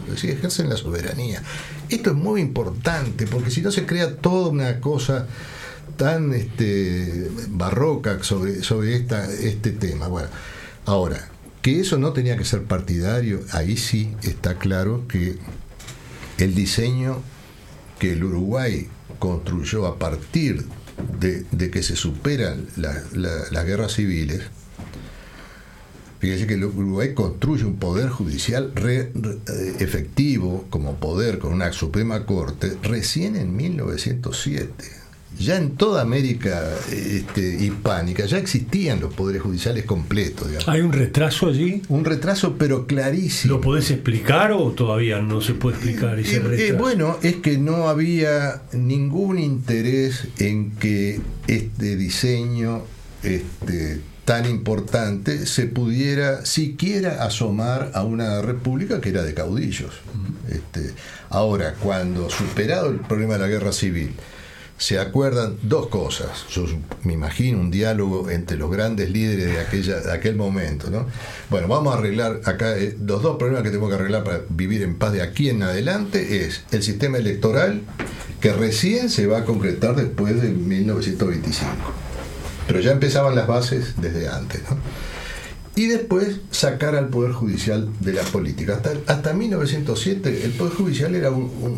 sí, ejercen la soberanía. Esto es muy importante, porque si no se crea toda una cosa tan barroca sobre este tema. Bueno, ahora, que eso no tenía que ser partidario, ahí sí está claro que el diseño que el Uruguay construyó a partir de que se superan las guerras civiles. Fíjese que el Uruguay construye un poder judicial efectivo como poder con una Suprema Corte recién en 1907. Ya en toda América hispánica ya existían los poderes judiciales completos, digamos. ¿Hay un retraso allí? Un retraso, pero clarísimo. ¿Lo podés explicar o todavía no se puede explicar ese retraso? Bueno, es que no había ningún interés en que este diseño tan importante se pudiera siquiera asomar a una república que era de caudillos. Ahora, cuando superado el problema de la guerra civil, se acuerdan dos cosas. Yo me imagino un diálogo entre los grandes líderes de aquel momento, ¿no? Bueno, vamos a arreglar acá los dos problemas que tenemos que arreglar para vivir en paz de aquí en adelante. Es el sistema electoral, que recién se va a concretar después de 1925, pero ya empezaban las bases desde antes, ¿no? Y después sacar al Poder Judicial de la política. Hasta 1907 el Poder Judicial era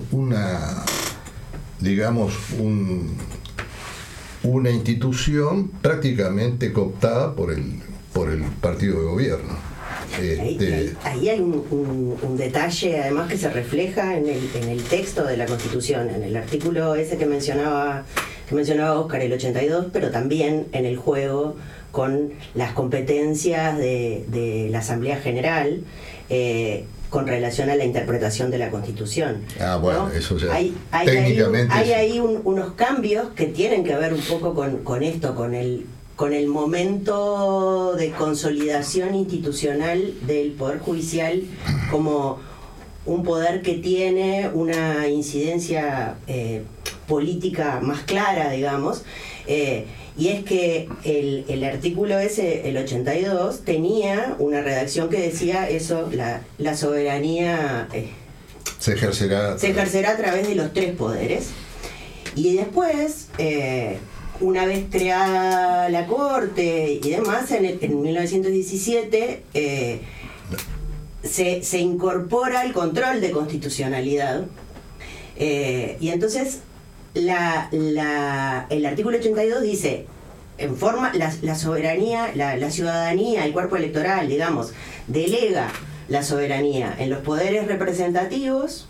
una institución prácticamente cooptada por el partido de gobierno. Ahí hay un detalle además que se refleja en el texto de la Constitución, en el artículo ese que mencionaba Óscar, el 82, pero también en el juego con las competencias de la Asamblea General con relación a la interpretación de la Constitución. Bueno, ¿no? Eso ya técnicamente hay ahí unos cambios que tienen que ver un poco con esto, con el momento de consolidación institucional del Poder Judicial como un poder que tiene una incidencia política más clara, digamos, y es que el artículo ese, el 82, tenía una redacción que decía eso, la soberanía se ejercerá a través de los tres poderes. Y después, una vez creada la Corte y demás, en 1917 se incorpora el control de constitucionalidad, y entonces el artículo 82 dice, en forma la soberanía, la ciudadanía, el cuerpo electoral, digamos, delega la soberanía en los poderes representativos,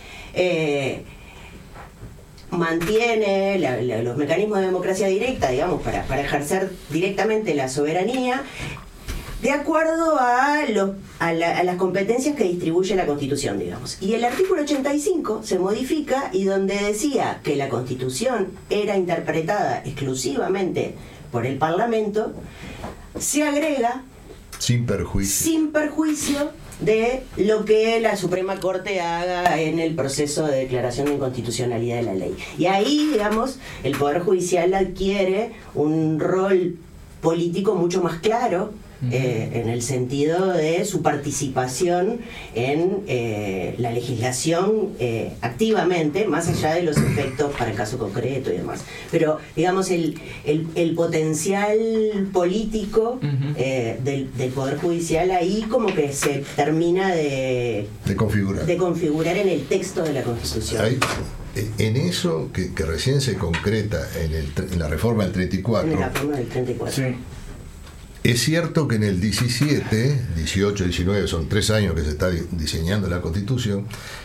mantiene los mecanismos de democracia directa, digamos, para ejercer directamente la soberanía, de acuerdo a las competencias que distribuye la Constitución, digamos. Y el artículo 85 se modifica, y donde decía que la Constitución era interpretada exclusivamente por el Parlamento, se agrega sin perjuicio de lo que la Suprema Corte haga en el proceso de declaración de inconstitucionalidad de la ley. Y ahí, digamos, el Poder Judicial adquiere un rol político mucho más claro, en el sentido de su participación en la legislación activamente, más allá de los efectos para el caso concreto y demás. Pero, digamos, el potencial político del Poder Judicial ahí como que se termina de configurar en el texto de la Constitución. En eso que recién se concreta en la reforma del 34. En la reforma del 34. Sí. Es cierto que en el 17, 18, 19, son 3 años que se está diseñando la Constitución,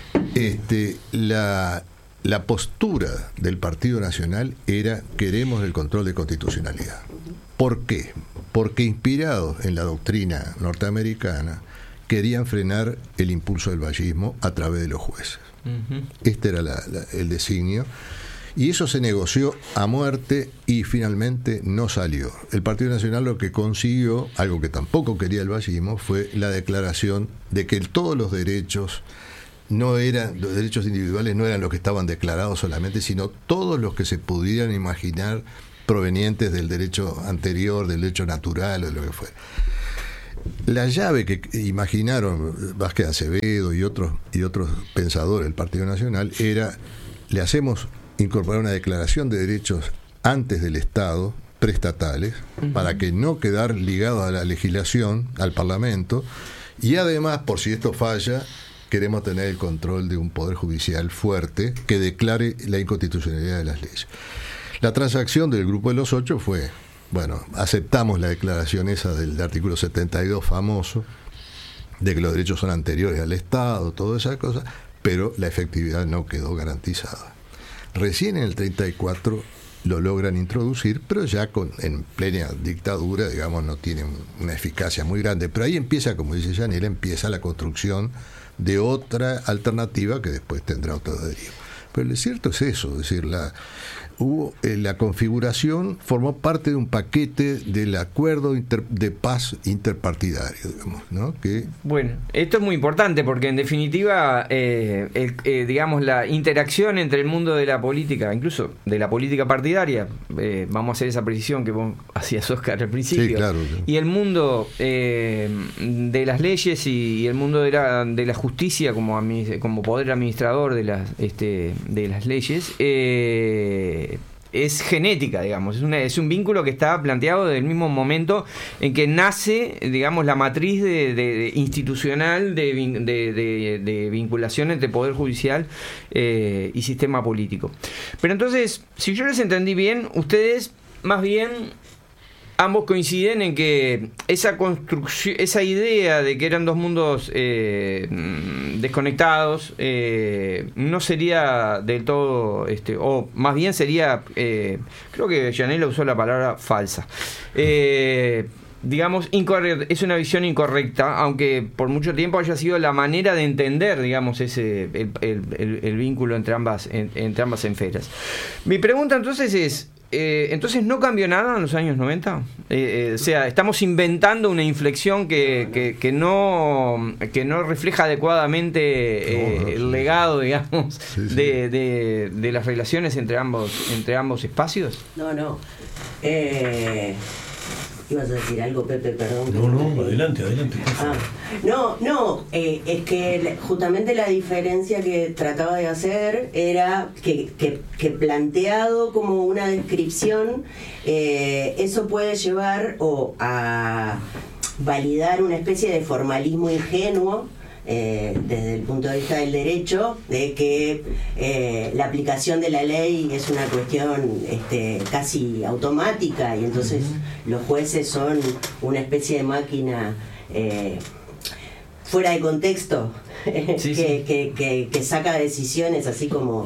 la postura del Partido Nacional era: queremos el control de constitucionalidad. ¿Por qué? Porque, inspirados en la doctrina norteamericana, querían frenar el impulso del vallismo a través de los jueces. Este era el designio. Y eso se negoció a muerte y finalmente no salió. El Partido Nacional lo que consiguió, algo que tampoco quería el vallismo, fue la declaración de que todos los derechos los derechos individuales no eran los que estaban declarados solamente, sino todos los que se pudieran imaginar provenientes del derecho anterior, del derecho natural o de lo que fuera. La llave que imaginaron Vázquez Acevedo y otros pensadores del Partido Nacional era: le hacemos incorporar una declaración de derechos antes del Estado, preestatales, para que no quedar ligado a la legislación, al Parlamento, y además, por si esto falla, queremos tener el control de un poder judicial fuerte que declare la inconstitucionalidad de las leyes. La transacción del Grupo de los 8 fue: bueno, aceptamos la declaración esa del artículo 72 famoso, de que los derechos son anteriores al Estado, todas esas cosas, pero la efectividad no quedó garantizada. Recién en el 34 lo logran introducir, pero ya en plena dictadura, digamos, no tiene una eficacia muy grande. Pero ahí empieza, como dice Yanela, empieza la construcción de otra alternativa que después tendrá otro derivo. Pero lo cierto es eso, es decir, la configuración formó parte de un paquete del acuerdo de paz interpartidario, digamos, ¿no? Bueno, esto es muy importante porque en definitiva, digamos, la interacción entre el mundo de la política, incluso de la política partidaria, vamos a hacer esa precisión que vos hacías, Oscar, al principio, sí, claro. Y el mundo de las leyes y el mundo de la justicia como poder administrador de las leyes, es genética, digamos, es un vínculo que está planteado desde el mismo momento en que nace, digamos, la matriz de institucional de vinculación entre poder judicial y sistema político. Pero entonces, si yo les entendí bien, ustedes más bien ambos coinciden en que esa construcción, esa idea de que eran dos mundos desconectados, no sería del todo, o más bien sería, creo que Yanela usó la palabra falsa. Digamos, incorrecta, es una visión incorrecta, aunque por mucho tiempo haya sido la manera de entender, digamos, el vínculo entre ambas esferas. Mi pregunta entonces es: entonces no cambió nada en los años 90, o sea, estamos inventando una inflexión que no refleja adecuadamente el legado, digamos, de las relaciones entre ambos espacios. No. ¿Ibas a decir algo, Pepe? Perdón. No, adelante. Es que justamente la diferencia que trataba de hacer era que planteado como una descripción, eso puede llevar a validar una especie de formalismo ingenuo, desde el punto de vista del derecho, de que la aplicación de la ley es una cuestión casi automática, y entonces los jueces son una especie de máquina fuera de contexto, que saca decisiones así como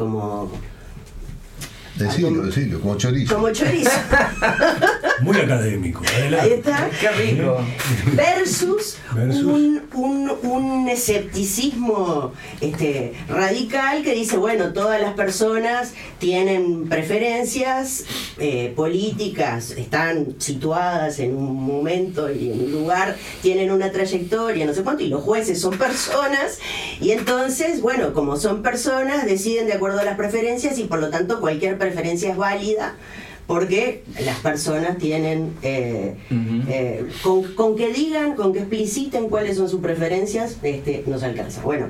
Decilo, como chorizo. Como chorizo. Muy académico. Adelante. Ahí está. Qué rico. Versus un escepticismo radical que dice, bueno, todas las personas tienen preferencias políticas, están situadas en un momento y en un lugar, tienen una trayectoria, no sé cuánto, y los jueces son personas, y entonces, bueno, como son personas, deciden de acuerdo a las preferencias, y por lo tanto cualquier preferencia es válida, porque las personas tienen con que digan, con que expliciten cuáles son sus preferencias, nos alcanza. Bueno,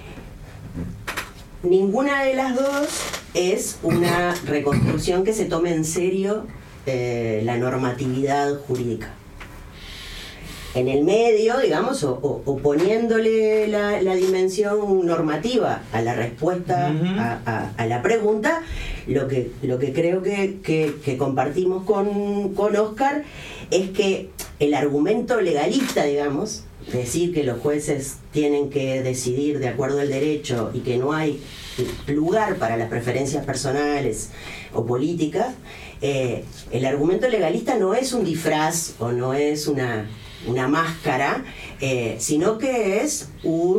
ninguna de las dos es una reconstrucción que se tome en serio la normatividad jurídica. En el medio, digamos, o poniéndole la dimensión normativa a la respuesta a la pregunta, lo que creo que compartimos con Oscar es que el argumento legalista, digamos, decir que los jueces tienen que decidir de acuerdo al derecho y que no hay lugar para las preferencias personales o políticas, el argumento legalista no es un disfraz o no es una máscara, sino que es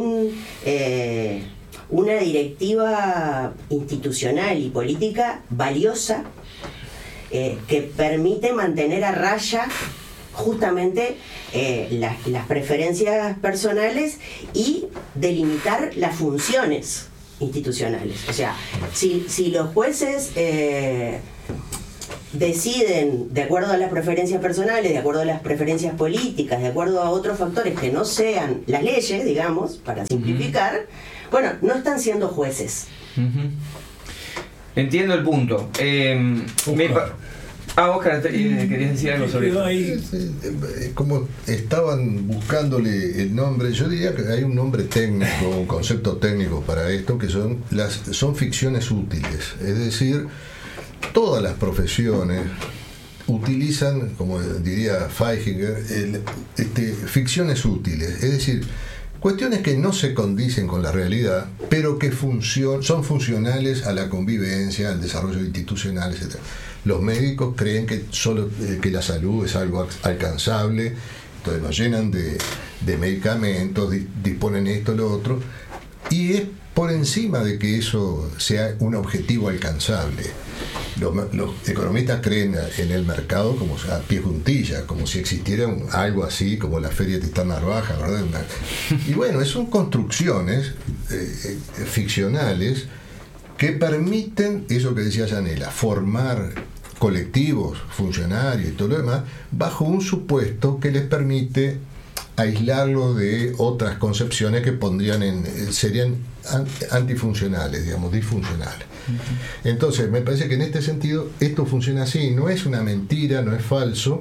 una directiva institucional y política valiosa, que permite mantener a raya justamente las preferencias personales y delimitar las funciones institucionales. O sea, si los jueces deciden, de acuerdo a las preferencias personales, de acuerdo a las preferencias políticas, de acuerdo a otros factores que no sean las leyes, digamos, para simplificar, bueno, no están siendo jueces. Entiendo el punto. Oscar, querías decir algo sobre eso. Como estaban buscándole el nombre, yo diría que hay un nombre técnico, un concepto técnico para esto, que son ficciones útiles. Es decir, todas las profesiones utilizan, como diría Feichinger, ficciones útiles. Es decir, cuestiones que no se condicen con la realidad, pero que son funcionales a la convivencia, al desarrollo institucional, etc. Los médicos creen que que la salud es algo alcanzable, entonces nos llenan de medicamentos, disponen esto, lo otro, y es por encima de que eso sea un objetivo alcanzable. Los economistas creen en el mercado como a pie juntillas, como si existiera algo así como la Feria de Tristán Narvaja, ¿verdad? Y bueno, son construcciones ficcionales que permiten, eso que decía Yanela, formar colectivos, funcionarios y todo lo demás, bajo un supuesto que les permite aislarlo de otras concepciones que serían antifuncionales, digamos, disfuncionales. Entonces, me parece que en este sentido esto funciona así, no es una mentira, no es falso,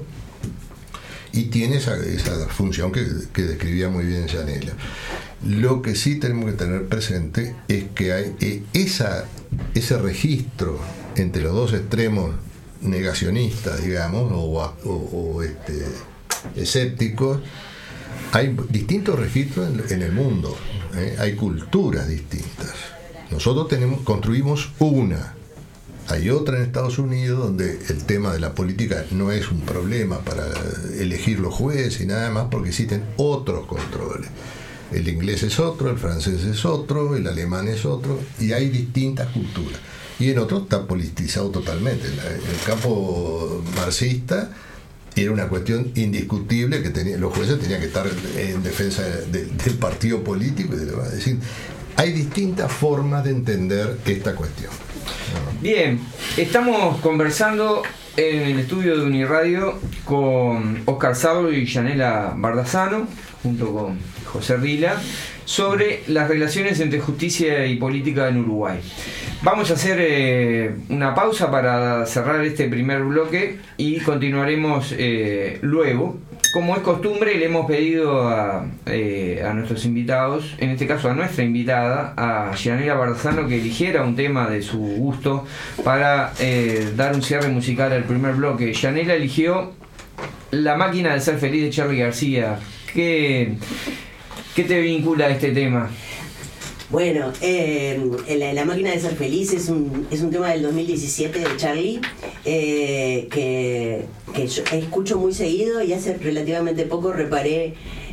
y tiene esa función que describía muy bien Yanela. Lo que sí tenemos que tener presente es que hay ese registro entre los dos extremos negacionistas, digamos, o escépticos. Hay distintos registros en el mundo, hay culturas distintas. Nosotros construimos una. Hay otra en Estados Unidos donde el tema de la política no es un problema para elegir los jueces y nada más, porque existen otros controles. El inglés es otro, el francés es otro, el alemán es otro, y hay distintas culturas. Y en otro está politizado totalmente. El campo marxista era una cuestión indiscutible que los jueces tenían que estar en defensa del partido político y es decir, hay distintas formas de entender esta cuestión. Bien, estamos conversando en el estudio de Uniradio con Oscar Saulo y Yanela Bardazano, junto con José Rila, sobre las relaciones entre justicia y política en Uruguay. Vamos a hacer una pausa para cerrar este primer bloque y continuaremos luego. Como es costumbre, le hemos pedido a nuestros invitados, en este caso a nuestra invitada, a Yanela Bardazano, que eligiera un tema de su gusto para dar un cierre musical al primer bloque. Yanela eligió La máquina de ser feliz de Charly García. ¿Qué te vincula a este tema? Bueno, La máquina de ser feliz es un tema del 2017 de Charly, que yo escucho muy seguido, y hace relativamente poco reparé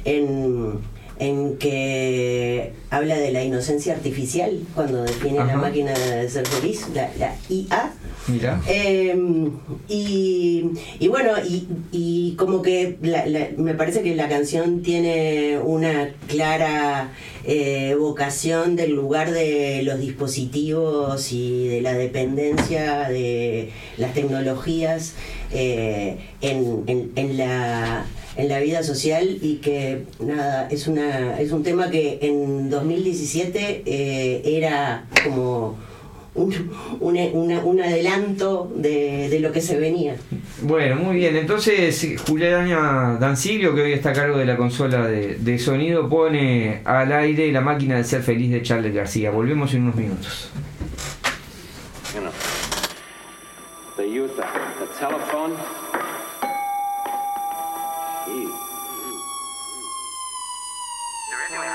en que habla de la inocencia artificial cuando define la máquina de ser feliz, la IA. Mira. Y bueno, y como que me parece que la canción tiene una clara vocación del lugar de los dispositivos y de la dependencia de las tecnologías en la vida social, y que nada, es un tema que en 2017 era como un adelanto de lo que se venía. Bueno, muy bien. Entonces, Juliana Dancilio, que hoy está a cargo de la consola de sonido, pone al aire La máquina de ser feliz de Charly García. Volvemos en unos minutos. They use the telephone. Originally